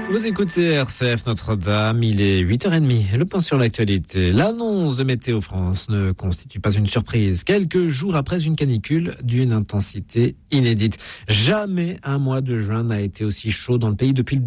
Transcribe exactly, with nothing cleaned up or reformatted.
Vous écoutez R C F Notre-Dame, il est huit heures trente. Le point sur l'actualité. L'annonce de Météo France ne constitue pas une surprise. Quelques jours après une canicule d'une intensité inédite. Jamais un mois de juin n'a été aussi chaud dans le pays depuis le